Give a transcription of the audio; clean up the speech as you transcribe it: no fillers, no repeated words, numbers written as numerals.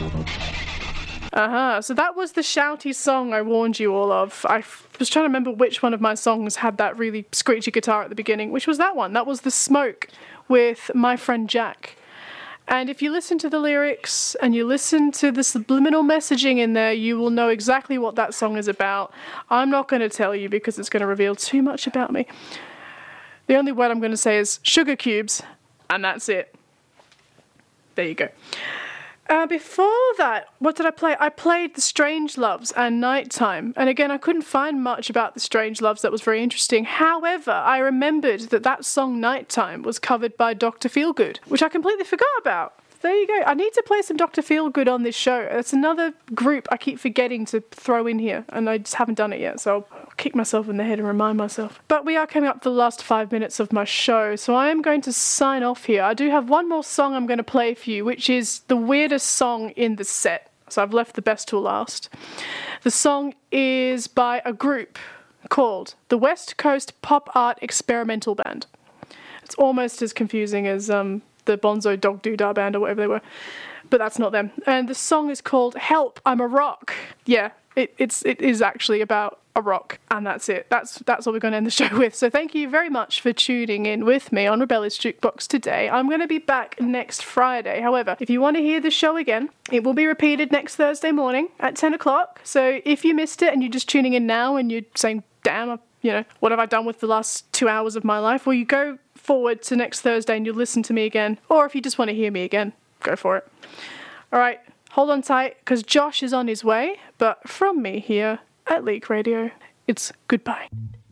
So that was the shouty song I warned you all of. I was trying to remember which one of my songs had that really screechy guitar at the beginning. Which was that one? That was The Smoke with My Friend Jack. And if you listen to the lyrics and you listen to the subliminal messaging in there, you will know exactly what that song is about. I'm not going to tell you because it's going to reveal too much about me. The only word I'm going to say is sugar cubes, and that's it. There you go. Before that, what did I play? I played The Strangeloves and Nighttime. And again, I couldn't find much about The Strangeloves that was very interesting. However, I remembered that song Nighttime was covered by Dr. Feelgood, which I completely forgot about. There you go. I need to play some Dr. Feelgood on this show. That's another group I keep forgetting to throw in here, and I just haven't done it yet, so I'll kick myself in the head and remind myself. But we are coming up to the last 5 minutes of my show, so I am going to sign off here. I do have one more song I'm going to play for you, which is the weirdest song in the set. So I've left the best till last. The song is by a group called the West Coast Pop Art Experimental Band. It's almost as confusing as the Bonzo Dog Doodah Band or whatever they were, but that's not them. And the song is called Help, I'm a Rock. Yeah, it is actually about a rock, and that's it. That's what we're going to end the show with. So thank you very much for tuning in with me on Rebellious Jukebox today. I'm going to be back next Friday. However, if you want to hear the show again, it will be repeated next Thursday morning at 10 o'clock. So if you missed it and you're just tuning in now and you're saying, damn, what have I done with the last 2 hours of my life? Well, you go forward to next Thursday and you'll listen to me again. Or if you just want to hear me again, go for it. All right, hold on tight, because Josh is on his way. But from me here at Leak Radio, it's goodbye.